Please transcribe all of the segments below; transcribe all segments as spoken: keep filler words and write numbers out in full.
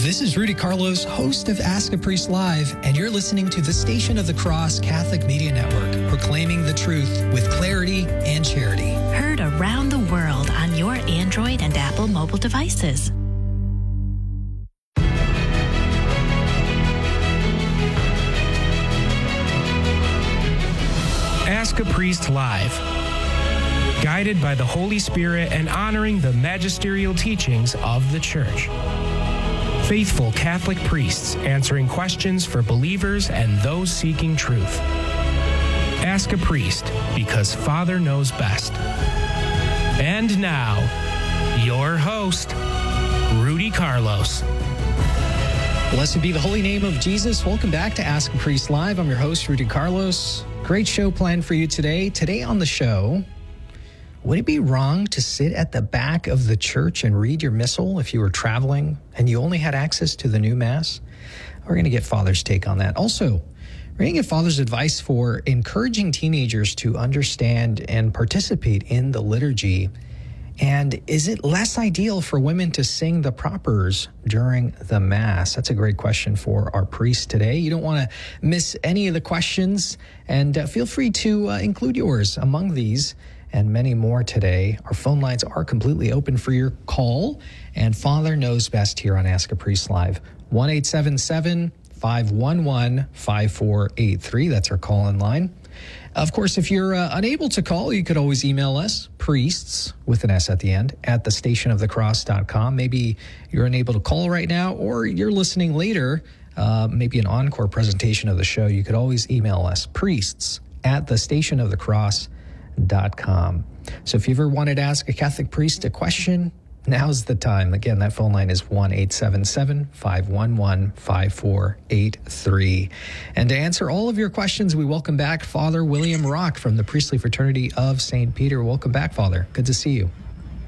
This is Rudy Carlos, host of Ask a Priest Live, and you're listening to the Station of the Cross Catholic Media Network, proclaiming the truth with clarity and charity. Heard around the world on your Android and Apple mobile devices. Ask a Priest Live. Guided by the Holy Spirit and honoring the magisterial teachings of the Church. Faithful Catholic priests answering questions for believers and those seeking truth. Ask a Priest, because Father knows best. And now, your host, Rudy Carlos. Blessed be the holy name of Jesus. Welcome back to Ask a Priest Live. I'm your host, Rudy Carlos. Great show planned for you today. Today on the show, would it be wrong to sit at the back of the church and read your missal if you were traveling and you only had access to the new Mass? We're going to get Father's take on that. Also, we're going to get Father's advice for encouraging teenagers to understand and participate in the liturgy. And is it less ideal for women to sing the propers during the Mass? That's a great question for our priest today. You don't want to miss any of the questions, and uh, feel free to uh, include yours among these and many more today. Our phone lines are completely open for your call, and Father knows best here on Ask a Priest Live. one eight seven seven, five one one, five four eight three. That's our call-in line. Of course, if you're uh, unable to call, you could always email us, priests, with an S at the end, at the station of the cross dot com. Maybe you're unable to call right now, or you're listening later, uh, maybe an encore presentation of the show. You could always email us, priests, at the station of the cross dot com. So if you ever wanted to ask a Catholic priest a question, now's the time. Again, that phone line is one eight seven seven, five one one, five four eight three. And to answer all of your questions, we welcome back Father William Rock from the Priestly Fraternity of Saint Peter. Welcome back, Father. Good to see you.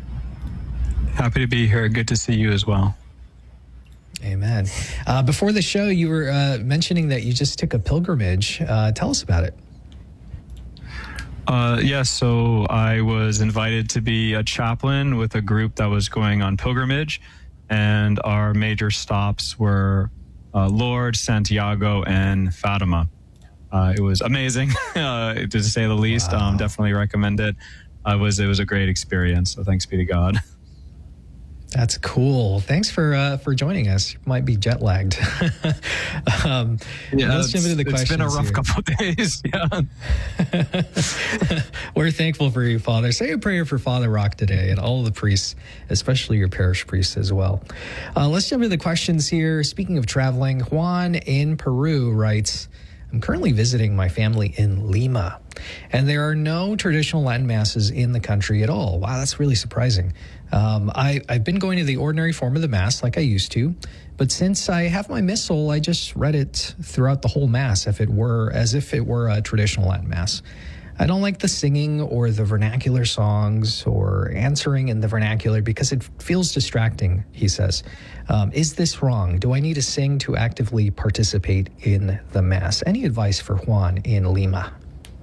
Happy to be here. Good to see you as well. Amen. Uh, before the show, you were uh, mentioning that you just took a pilgrimage. Uh, tell us about it. Uh, yes, yeah, so I was invited to be a chaplain with a group that was going on pilgrimage, and our major stops were uh, Lourdes, Santiago, and Fatima. Uh, it was amazing, uh, to say the least. Wow. Um, definitely recommend it. Uh, it was it was a great experience, so thanks be to God. That's cool. Thanks for uh, for joining us. You might be jet lagged. um, yeah, let's jump into the questions. It's been a rough here. couple of days. Yeah. We're thankful for you, Father. Say a prayer for Father Rock today and all the priests, especially your parish priests as well. Uh, let's jump into the questions here. Speaking of traveling, Juan in Peru writes, I'm currently visiting my family in Lima, and there are no traditional Latin masses in the country at all. Wow, that's really surprising. Um, I, I've been going to the ordinary form of the Mass like I used to, but since I have my missal, I just read it throughout the whole Mass if it were as if it were a traditional Latin Mass. I don't like the singing or the vernacular songs or answering in the vernacular because it feels distracting, he says. Um, is this wrong? Do I need to sing to actively participate in the Mass? Any advice for Juan in Lima?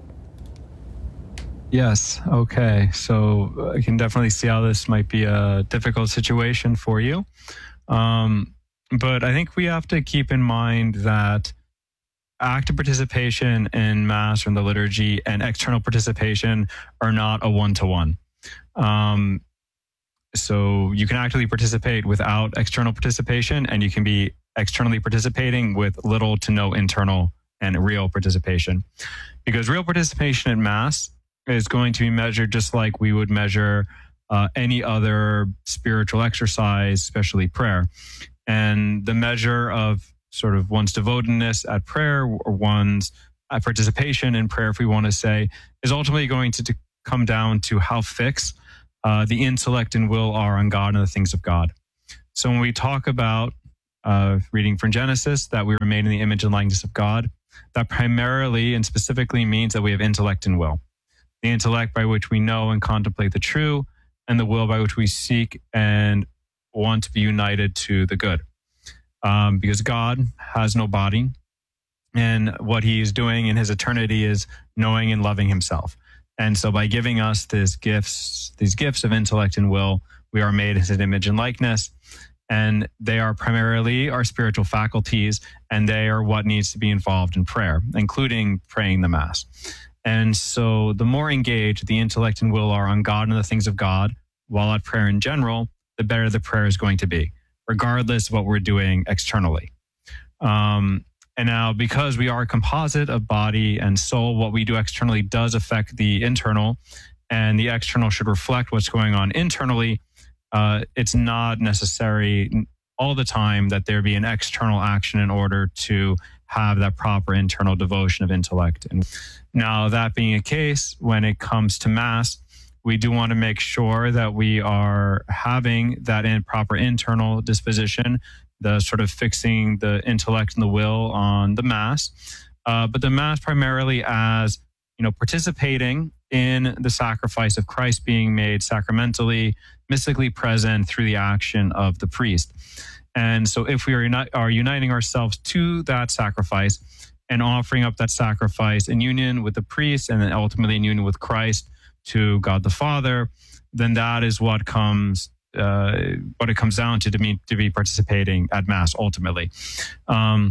Yes. Okay. So I can definitely see how this might be a difficult situation for you. Um, but I think we have to keep in mind that active participation in Mass or in the liturgy and external participation are not a one-to-one. Um, so you can actively participate without external participation, and you can be externally participating with little to no internal and real participation. Because real participation in Mass is going to be measured just like we would measure uh, any other spiritual exercise, especially prayer. And the measure of sort of one's devotedness at prayer or one's uh, participation in prayer, if we want to say, is ultimately going to, to come down to how fixed uh, the intellect and will are on God and the things of God. So when we talk about uh, reading from Genesis, that we were made in the image and likeness of God, that primarily and specifically means that we have intellect and will. The intellect by which we know and contemplate the true, and the will by which we seek and want to be united to the good. Um, because God has no body, and what he is doing in his eternity is knowing and loving himself. And so by giving us these gifts, these gifts of intellect and will, we are made in his image and likeness. And they are primarily our spiritual faculties, and they are what needs to be involved in prayer, including praying the Mass. And so the more engaged the intellect and will are on God and the things of God, while at prayer in general, the better the prayer is going to be, regardless of what we're doing externally. Um, and now, because we are a composite of body and soul, what we do externally does affect the internal, and the external should reflect what's going on internally. Uh, it's not necessary all the time that there be an external action in order to have that proper internal devotion of intellect. And now, that being a case, when it comes to Mass, we do want to make sure that we are having that in proper internal disposition, the sort of fixing the intellect and the will on the Mass, uh, but the Mass primarily as, you know, participating in the sacrifice of Christ being made sacramentally, mystically present through the action of the priest. And so if we are, uni- are uniting ourselves to that sacrifice and offering up that sacrifice in union with the priest and then ultimately in union with Christ to God the Father, then that is what comes, uh, what it comes down to, to be, to be participating at Mass ultimately. Um,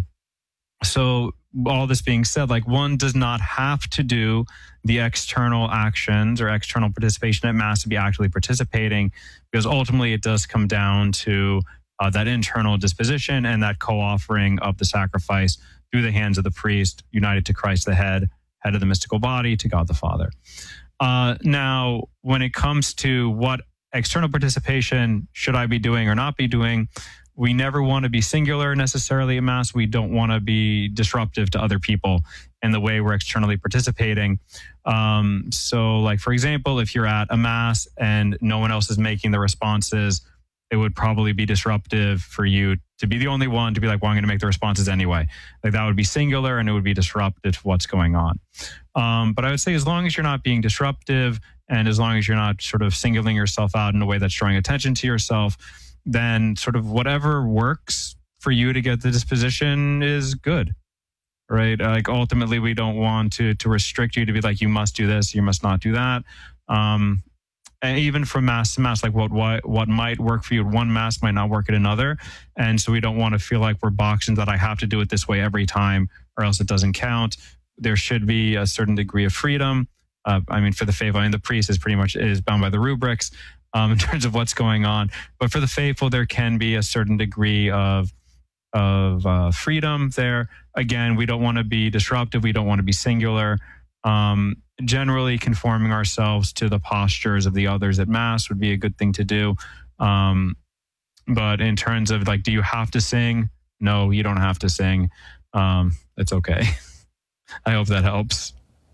so all this being said, like, one does not have to do the external actions or external participation at Mass to be actually participating, because ultimately it does come down to uh, that internal disposition and that co-offering of the sacrifice through the hands of the priest, united to Christ the head, head of the mystical body, to God the Father. Uh, now, when it comes to what external participation should I be doing or not be doing, we never want to be singular necessarily at Mass. We don't want to be disruptive to other people in the way we're externally participating. Um, so, like, for example, if you're at a Mass and no one else is making the responses, it would probably be disruptive for you to be the only one to be like, well, I'm going to make the responses anyway. Like, that would be singular and it would be disruptive to what's going on. Um, but I would say as long as you're not being disruptive and as long as you're not sort of singling yourself out in a way that's drawing attention to yourself, then sort of whatever works for you to get the disposition is good, right? Like, ultimately, we don't want to to restrict you to be like, you must do this, you must not do that. Um, and even from Mass to Mass, like what, what what might work for you at one Mass might not work at another. And so we don't want to feel like we're boxed into that I have to do it this way every time or else it doesn't count. There should be a certain degree of freedom. Uh, I mean, for the faithful, I mean, the priest is pretty much is bound by the rubrics um, in terms of what's going on. But for the faithful, there can be a certain degree of of uh, freedom there. Again, we don't want to be disruptive. We don't want to be singular. Um, generally, conforming ourselves to the postures of the others at Mass would be a good thing to do. Um, but in terms of like, do you have to sing? No, you don't have to sing. Um, it's okay. I hope that helps.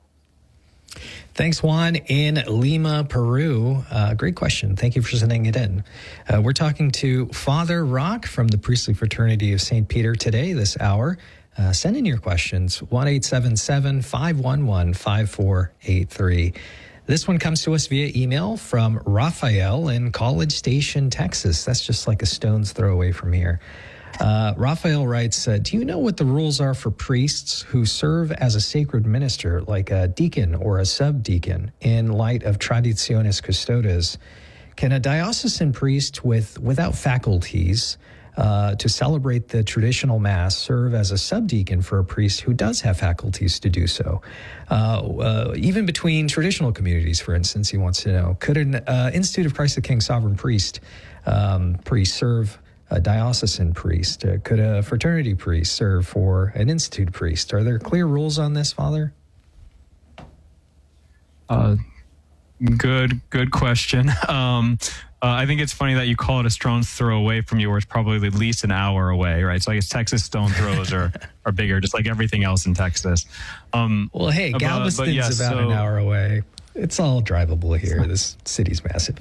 Thanks, Juan in Lima, Peru. Uh, great question. Thank you for sending it in. Uh, we're talking to Father Rock from the Priestly Fraternity of Saint Peter today, this hour. Uh, send in your questions, one eight seven seven, five one one, five four eight three. This one comes to us via email from Raphael in College Station, Texas. That's just like a stone's throw away from here. Uh, Raphael writes, uh, do you know what the rules are for priests who serve as a sacred minister, like a deacon or a subdeacon, in light of Traditionis Custodes? Can a diocesan priest with without faculties uh, to celebrate the traditional Mass serve as a subdeacon for a priest who does have faculties to do so? Uh, uh, even between traditional communities, for instance, he wants to know, could an uh, Institute of Christ the King Sovereign Priest um, priest serve a diocesan priest? Uh, could a fraternity priest serve for an institute priest? Are there clear rules on this, Father? Uh, good, good question. Um, uh, I think it's funny that you call it a stone's throw away from you, where it's probably at least an hour away, right? So I guess Texas stone throws are, are bigger, just like everything else in Texas. Um, well, hey, Galveston's uh, yes, about so, an hour away. It's all drivable here. This city's massive.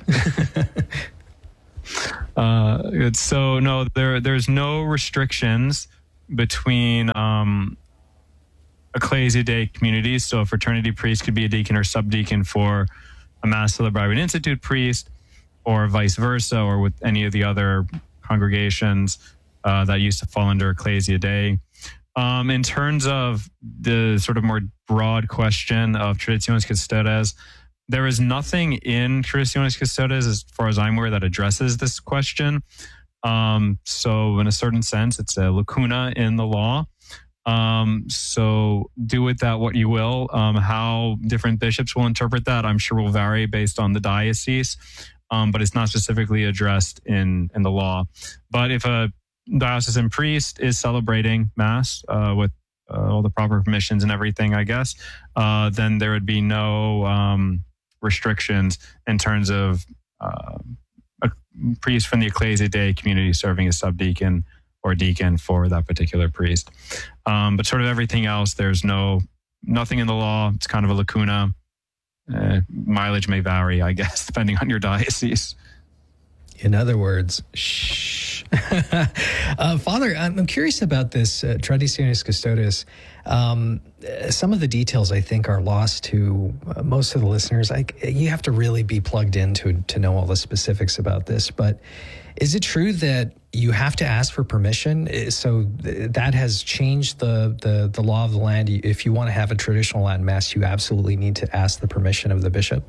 Uh, so no, there there's no restrictions between um, Ecclesia Dei communities. So a fraternity priest could be a deacon or subdeacon for a Mass celebrated by an institute priest, or vice versa, or with any of the other congregations uh, that used to fall under Ecclesia Dei. Um, in terms of the sort of more broad question of Traditionis Custodes, there is nothing in Traditionis Custodes, as far as I'm aware, that addresses this question. Um, so in a certain sense, it's a lacuna in the law. Um, so do with that what you will. Um, how different bishops will interpret that, I'm sure will vary based on the diocese. Um, but it's not specifically addressed in, in the law. But if a diocesan priest is celebrating Mass uh, with uh, all the proper permissions and everything, I guess, uh, then there would be no um, restrictions in terms of uh, a priest from the Ecclesia Dei community serving as subdeacon or deacon for that particular priest. Um, but sort of everything else, there's no nothing in the law. It's kind of a lacuna. Uh, mileage may vary, I guess, depending on your diocese. In other words, shh. uh, Father, I'm curious about this uh, Traditionis Custodes. Um, some of the details, I think, are lost to uh, most of the listeners. I, you have to really be plugged in to, to know all the specifics about this. But is it true that you have to ask for permission? So that has changed the, the, the law of the land. If you want to have a traditional Latin Mass, you absolutely need to ask the permission of the bishop?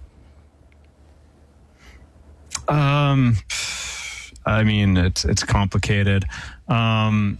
Um, I mean, it's it's complicated. Um,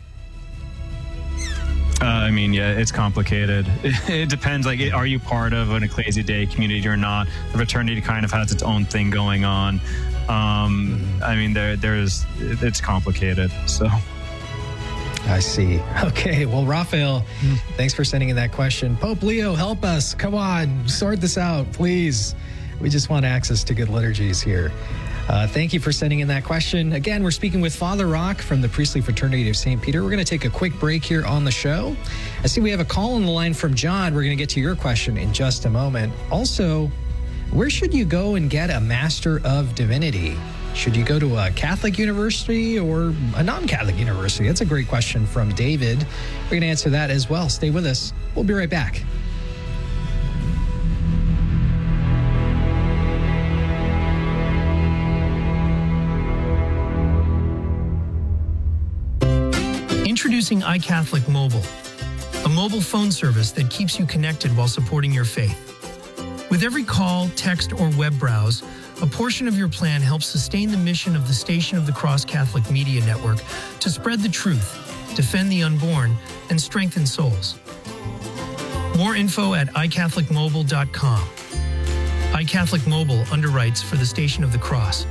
uh, I mean, yeah, it's complicated. It, it depends. Like, are you part of an Ecclesia Dei community or not? The fraternity kind of has its own thing going on. Um, I mean, there there's it's complicated. So. I see. Okay. Well, Raphael, mm. thanks for sending in that question. Pope Leo, help us. Come on, sort this out, please. We just want access to good liturgies here. Uh, thank you for sending in that question. Again, we're speaking with Father Rock from the Priestly Fraternity of Saint Peter. We're going to take a quick break here on the show. I see we have a call on the line from John. We're going to get to your question in just a moment. Also, where should you go and get a Master of Divinity? Should you go to a Catholic university or a non-Catholic university? That's a great question from David. We're going to answer that as well. Stay with us. We'll be right back. Introducing iCatholic Mobile, a mobile phone service that keeps you connected while supporting your faith. With every call, text, or web browse, a portion of your plan helps sustain the mission of the Station of the Cross Catholic Media Network to spread the truth, defend the unborn, and strengthen souls. More info at i catholic mobile dot com. iCatholic Mobile underwrites for the Station of the Cross.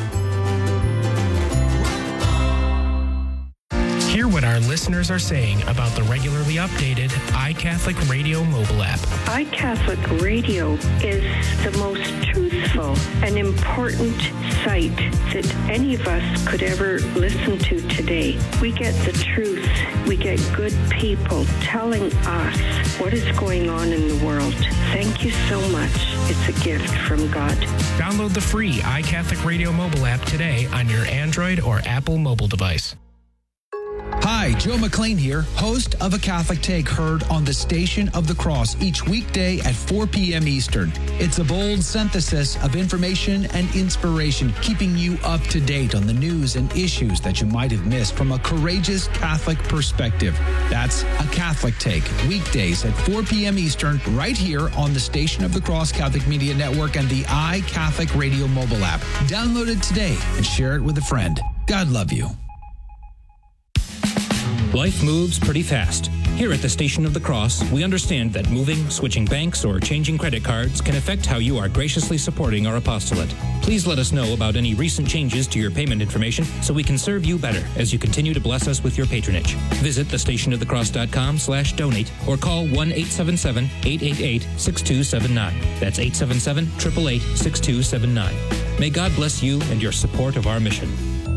Hear what our listeners are saying about the regularly updated iCatholic Radio mobile app. iCatholic Radio is the most truthful and important site that any of us could ever listen to today. We get the truth. We get good people telling us what is going on in the world. Thank you so much. It's a gift from God. Download the free iCatholic Radio mobile app today on your Android or Apple mobile device. Hi, Joe McLean here, host of A Catholic Take, heard on the Station of the Cross each weekday at four p.m. Eastern. It's a bold synthesis of information and inspiration, keeping you up to date on the news and issues that you might have missed from a courageous Catholic perspective. That's A Catholic Take, weekdays at four p.m. Eastern, right here on the Station of the Cross Catholic Media Network and the iCatholic Radio mobile app. Download it today and share it with a friend. God love you. Life moves pretty fast. Here at the Station of the Cross, we understand that moving, switching banks, or changing credit cards can affect how you are graciously supporting our apostolate. Please let us know about any recent changes to your payment information so we can serve you better as you continue to bless us with your patronage. Visit the station of the cross dot com slash donate or call one eight seven seven, eight eight eight, six two seven nine. That's eight seven seven, eight eight eight, six two seven nine. May God bless you and your support of our mission.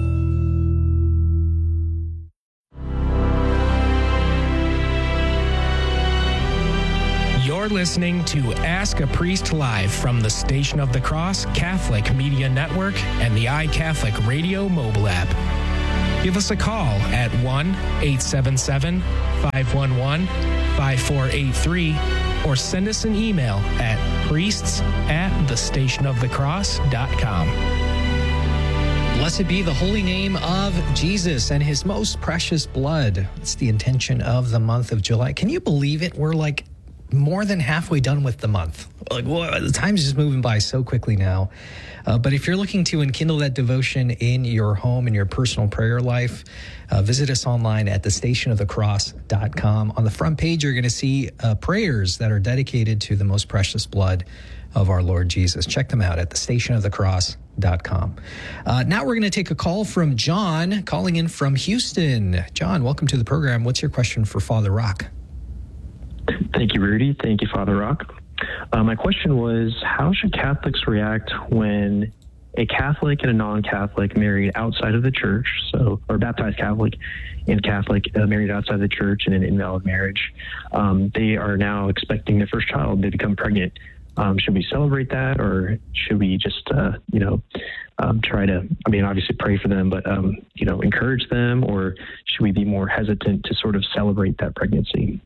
You're listening to Ask a Priest Live from the Station of the Cross Catholic Media Network and the iCatholic Radio mobile app. Give us a call at one eight seven seven, five one one, five four eight three or send us an email at priests at the station of the cross dot com. Blessed be the holy name of Jesus and his most precious blood. It's the intention of the month of July. Can you believe it? We're like more than halfway done with the month. Like, whoa, the time's just moving by so quickly now. Uh, but if you're looking to enkindle that devotion in your home, in your personal prayer life, uh, visit us online at the station of the cross dot com. On the front page, you're going to see uh, prayers that are dedicated to the most precious blood of our Lord Jesus. Check them out at the station of the cross dot com. Uh, now we're going to take a call from John, calling in from Houston. John, welcome to the program. What's your question for Father Rock? Thank you, Rudy. Thank you, Father Rock. Uh, my question was, how should Catholics react when a Catholic and a non-Catholic married outside of the church, so or baptized Catholic and Catholic uh, married outside the church in an invalid marriage? Um, they are now expecting their first child. They become pregnant. Um, should we celebrate that, or should we just, uh, you know, um, try to, I mean, obviously pray for them, but, um, you know, encourage them, or should we be more hesitant to sort of celebrate that pregnancy?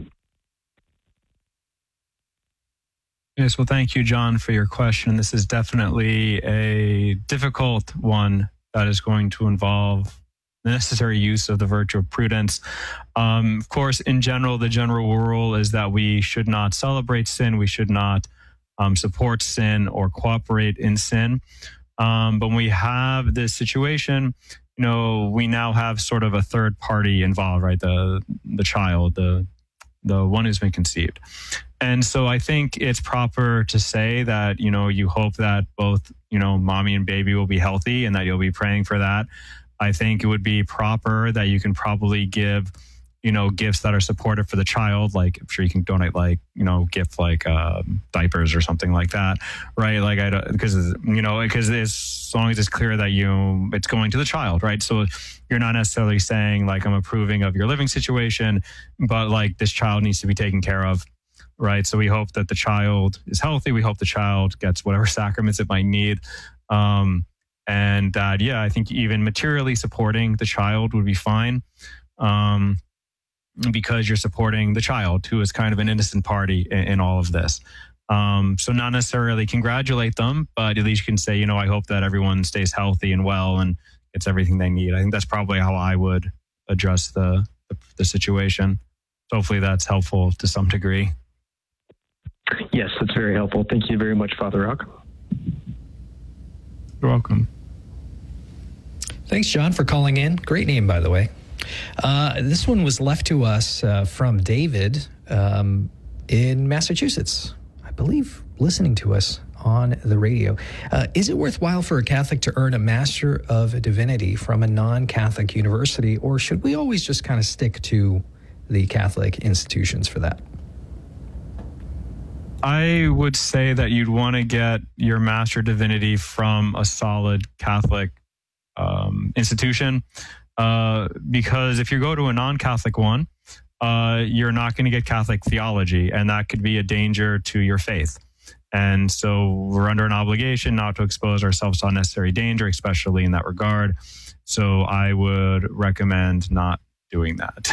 Yes, well, thank you, John, for your question. This is definitely a difficult one that is going to involve the necessary use of the virtue of prudence. Um, of course, in general, the general rule is that we should not celebrate sin. We should not um, support sin or cooperate in sin. Um, but when we have this situation, you know, we now have sort of a third party involved, right? The the child, the the one who's been conceived. And so I think it's proper to say that, you know, you hope that both, you know, mommy and baby will be healthy and that you'll be praying for that. I think it would be proper that you can probably give, you know, gifts that are supportive for the child. Like, I'm sure you can donate, like, you know, gift like uh, diapers or something like that, right? Like, I don't, because, you know, because as long as it's clear that you, it's going to the child, right? So you're not necessarily saying, like, I'm approving of your living situation, but, like, this child needs to be taken care of, right? So we hope that the child is healthy. We hope the child gets whatever sacraments it might need. Um, and uh, yeah, I think even materially supporting the child would be fine. Um, because you're supporting the child, who is kind of an innocent party in, in all of this. Um, so not necessarily congratulate them, but at least you can say, you know, I hope that everyone stays healthy and well and gets everything they need. I think that's probably how I would address the, the, the situation. So hopefully that's helpful to some degree. Yes, that's very helpful. Thank you very much, Father Rock. You're welcome. Thanks, John, for calling in. Great name, by the way. Uh, this one was left to us uh, from David um, in Massachusetts, I believe, listening to us on the radio. Uh, is it worthwhile for a Catholic to earn a Master of Divinity from a non-Catholic university, or should we always just kind of stick to the Catholic institutions for that? I would say that you'd want to get your Master of Divinity from a solid Catholic um, institution. Uh, because if you go to a non-Catholic one, uh, you're not going to get Catholic theology, and that could be a danger to your faith. And so we're under an obligation not to expose ourselves to unnecessary danger, especially in that regard. So I would recommend not doing that.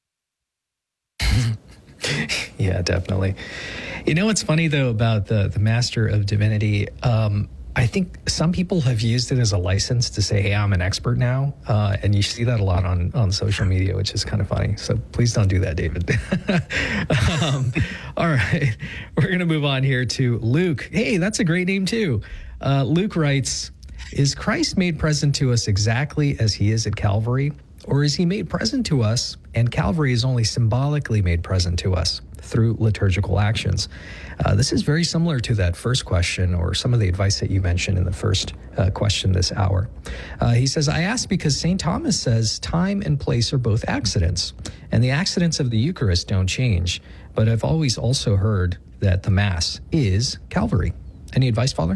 Yeah, definitely. You know what's funny, though, about the, the Master of Divinity? Um, I think some people have used it as a license to say, hey, I'm an expert now. Uh, and you see that a lot on, on social media, which is kind of funny. So please don't do that, David. um, all right. We're going to move on here to Luke. Hey, that's a great name, too. Uh, Luke writes, is Christ made present to us exactly as he is at Calvary? Or is he made present to us and Calvary is only symbolically made present to us through liturgical actions? Uh, this is very similar to that first question, or some of the advice that you mentioned in the first uh, question this hour. Uh, he says, I ask because Saint Thomas says time and place are both accidents, and the accidents of the Eucharist don't change. But I've always also heard that the Mass is Calvary. Any advice, Father?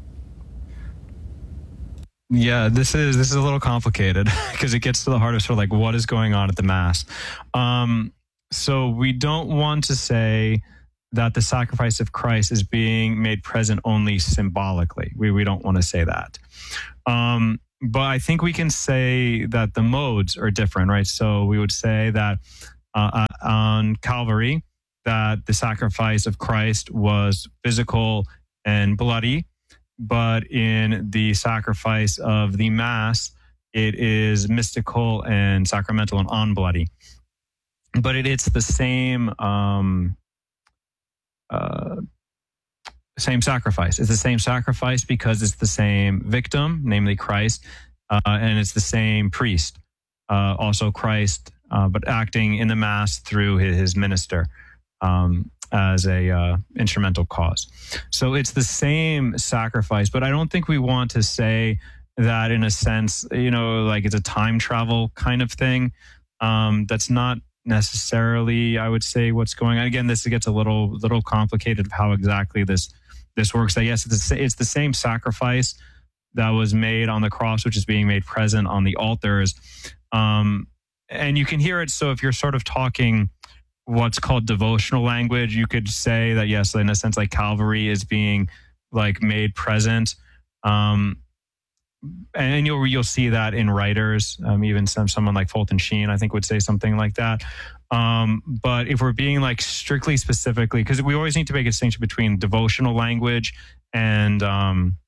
Yeah, this is this is a little complicated because it gets to the heart of sort of like what is going on at the Mass. Um, so we don't want to say that the sacrifice of Christ is being made present only symbolically. We we don't want to say that. Um, but I think we can say that the modes are different, right? So we would say that uh, on Calvary, that the sacrifice of Christ was physical and bloody. But in the sacrifice of the Mass, it is mystical and sacramental and unbloody. But it, it's the same, um, uh, same sacrifice. It's the same sacrifice because it's the same victim, namely Christ, uh, and it's the same priest, uh, also Christ, uh, but acting in the Mass through his, his minister um, as a uh, instrumental cause. So it's the same sacrifice, but I don't think we want to say that in a sense, you know, like it's a time travel kind of thing. Um, that's not necessarily, I would say, what's going on. Again, this gets a little little complicated of how exactly this this works. That yes, it's the, it's the same sacrifice that was made on the cross, which is being made present on the altars. Um, and you can hear it. So if you're sort of talking what's called devotional language, you could say that, yes, in a sense, like Calvary is being like made present. Um, and you'll you'll see that in writers, um, even some someone like Fulton Sheen, I think, would say something like that. Um, but if we're being like strictly specifically, because we always need to make a distinction between devotional language and um,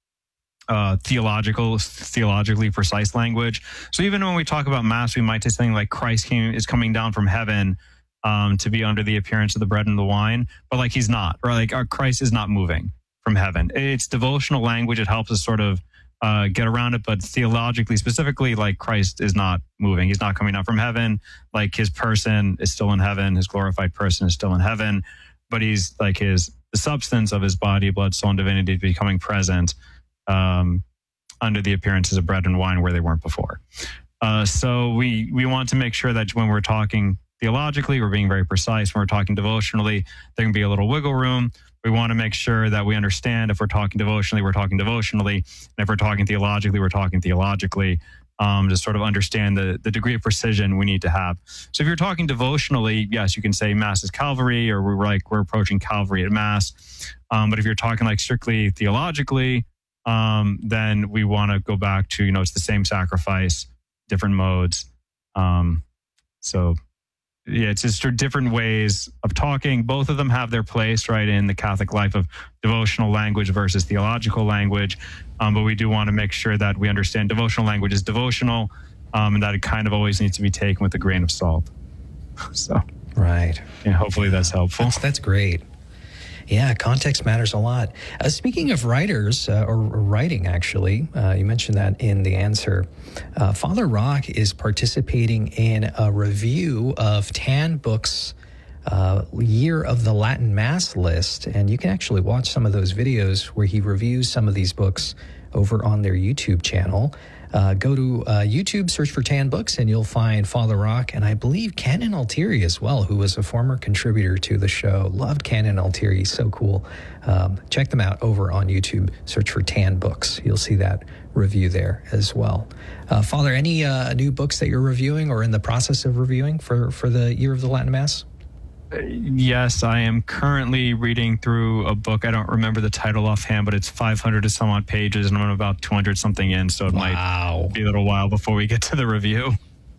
uh, theological, theologically precise language. So even when we talk about Mass, we might say something like Christ came, is coming down from heaven um, to be under the appearance of the bread and the wine, but like he's not, or like our Christ is not moving from heaven. It's devotional language. It helps us sort of Uh, get around it, but theologically, specifically, like Christ is not moving. He's not coming down from heaven. Like his person is still in heaven. His glorified person is still in heaven, but he's like his the substance of his body, blood, soul, and divinity becoming present um, under the appearances of bread and wine where they weren't before. Uh, so we we want to make sure that when we're talking theologically, we're being very precise. When we're talking devotionally, there can be a little wiggle room. We want to make sure that we understand if we're talking devotionally, we're talking devotionally. And if we're talking theologically, we're talking theologically, um, to sort of understand the, the degree of precision we need to have. So if you're talking devotionally, yes, you can say Mass is Calvary, or we're like, we're approaching Calvary at Mass. Um, but if you're talking like strictly theologically, um, then we want to go back to, you know, it's the same sacrifice, different modes. Um, so Yeah, it's just different ways of talking. Both of them have their place, right, in the Catholic life of devotional language versus theological language. Um, but we do want to make sure that we understand devotional language is devotional, um, and that it kind of always needs to be taken with a grain of salt. So, right. Yeah, hopefully that's helpful. That's, that's great. Yeah, context matters a lot. Uh, speaking of writers, uh, or, or writing, actually, uh, you mentioned that in the answer. Uh, Father Rock is participating in a review of Tan Books' uh, Year of the Latin Mass list, and you can actually watch some of those videos where he reviews some of these books over on their YouTube channel. Uh, go to uh, YouTube, search for Tan Books, and you'll find Father Rock, and I believe Canon Altieri as well, who was a former contributor to the show. Loved Canon Altieri, so cool. Um, check them out over on YouTube. Search for Tan Books. You'll see that review there as well. Uh, Father, any uh, new books that you're reviewing or in the process of reviewing for, for the Year of the Latin Mass? Yes, I am currently reading through a book. I don't remember the title offhand, but it's five hundred to some odd pages, and I'm about two hundred something in, so it wow. might be a little while before we get to the review.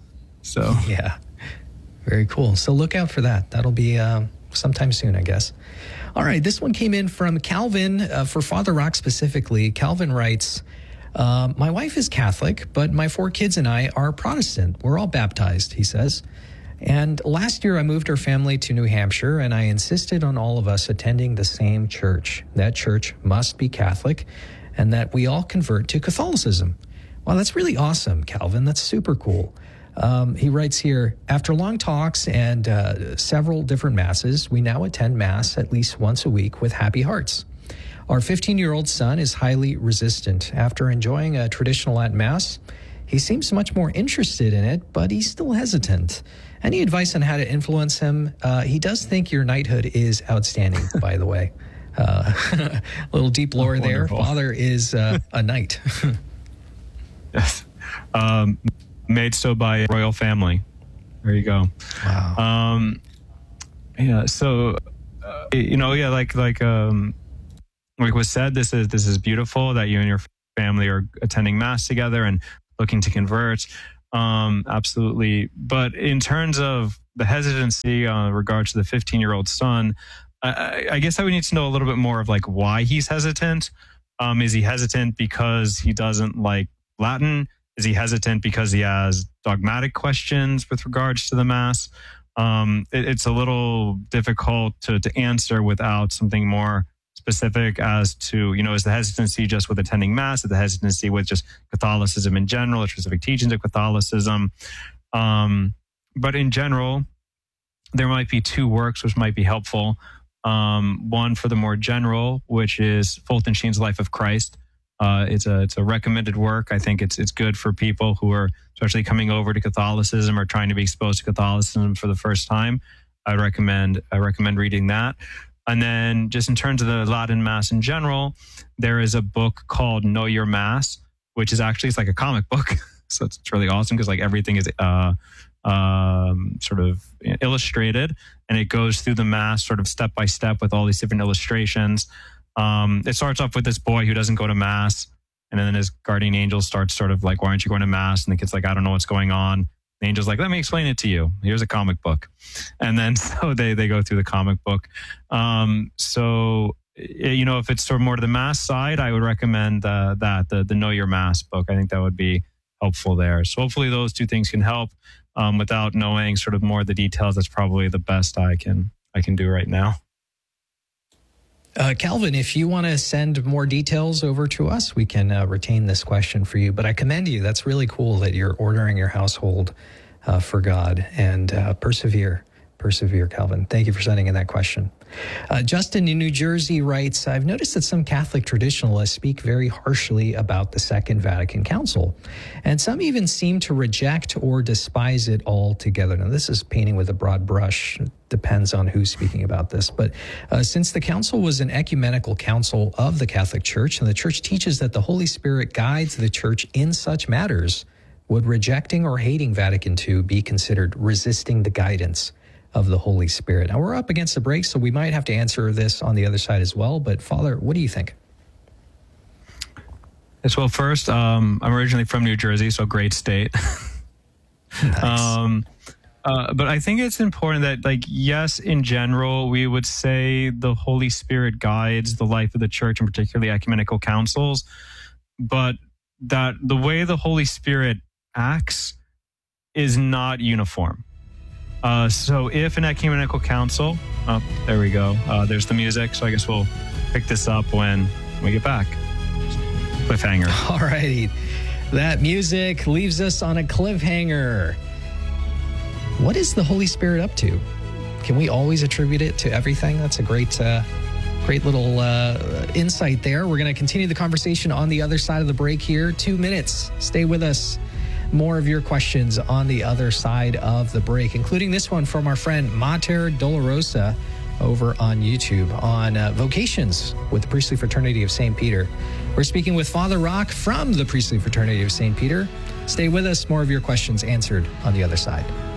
So yeah, very cool. So look out for that. That'll be uh, sometime soon, I guess. All right, this one came in from Calvin uh, for Father Rock specifically. Calvin writes, uh, my wife is Catholic, but my four kids and I are Protestant. We're all baptized, he says. And last year, I moved our family to New Hampshire, and I insisted on all of us attending the same church. That church must be Catholic, and that we all convert to Catholicism. Wow, that's really awesome, Calvin. That's super cool. Um, he writes here, after long talks and uh, several different masses, we now attend Mass at least once a week with happy hearts. Our fifteen-year-old son is highly resistant. After enjoying a traditional Latin Mass, he seems much more interested in it, but he's still hesitant. Any advice on how to influence him? Uh, he does think your knighthood is outstanding, by the way. Uh, a little deep lore oh, there. Father is uh, a knight. Yes. Um, made so by a royal family. There you go. Wow. Um, yeah. So, uh, you know, yeah, like like um, like was said, this is this is beautiful that you and your family are attending Mass together and looking to convert. Um, absolutely. But in terms of the hesitancy uh, in regard to the fifteen-year-old son, I, I guess I would need to know a little bit more of like why he's hesitant. Um, is he hesitant because he doesn't like Latin? Is he hesitant because he has dogmatic questions with regards to the Mass? um, it, it's a little difficult to, to answer without something more specific as to, you know, is the hesitancy just with attending Mass, is the hesitancy with just Catholicism in general, or specific teachings of Catholicism? Um, but in general, there might be two works which might be helpful. Um, one for the more general, which is Fulton Sheen's Life of Christ. Uh, it's a it's a recommended work. I think it's it's good for people who are especially coming over to Catholicism or trying to be exposed to Catholicism for the first time. I recommend I recommend reading that. And then just in terms of the Latin Mass in general, there is a book called Know Your Mass, which is actually, it's like a comic book. So it's, it's really awesome because like everything is uh, um, sort of illustrated, and it goes through the Mass sort of step by step with all these different illustrations. Um, it starts off with this boy who doesn't go to Mass, and then his guardian angel starts sort of like, why aren't you going to Mass? And the kid's like, I don't know what's going on. The angel's like, let me explain it to you. Here's a comic book. And then so they, they go through the comic book. Um, so, you know, if it's sort of more to the Mass side, I would recommend uh, that, the, the Know Your Mass book. I think that would be helpful there. So hopefully those two things can help. Um, without knowing sort of more of the details, that's probably the best I can I can do right now. Uh, Calvin, if you want to send more details over to us, we can uh, retain this question for you. But I commend you. That's really cool that you're ordering your household uh, for God, and uh, persevere. Persevere, Calvin. Thank you for sending in that question. Uh, Justin in New Jersey writes, I've noticed that some Catholic traditionalists speak very harshly about the Second Vatican Council, and some even seem to reject or despise it altogether. Now, this is painting with a broad brush. It depends on who's speaking about this. But uh, since the council was an ecumenical council of the Catholic Church, and the Church teaches that the Holy Spirit guides the Church in such matters, would rejecting or hating Vatican Two be considered resisting the guidance of the Holy Spirit? Now, we're up against the break, so we might have to answer this on the other side as well. But Father, what do you think? Yes, well, first, um, I'm originally from New Jersey, so great state. Nice. um, uh, but I think it's important that, like, yes, in general, we would say the Holy Spirit guides the life of the Church, and particularly ecumenical councils, but that the way the Holy Spirit acts is not uniform. Uh, so if an ecumenical council, oh, there we go. Uh, there's the music. So I guess we'll pick this up when we get back. Cliffhanger. All righty. That music leaves us on a cliffhanger. What is the Holy Spirit up to? Can we always attribute it to everything? That's a great, uh, great little uh, insight there. We're going to continue the conversation on the other side of the break here. Two minutes. Stay with us. More of your questions on the other side of the break, including this one from our friend Mater Dolorosa over on YouTube on uh, vocations with the Priestly Fraternity of Saint Peter. We're speaking with Father Rock from the Priestly Fraternity of Saint Peter. Stay with us. More of your questions answered on the other side.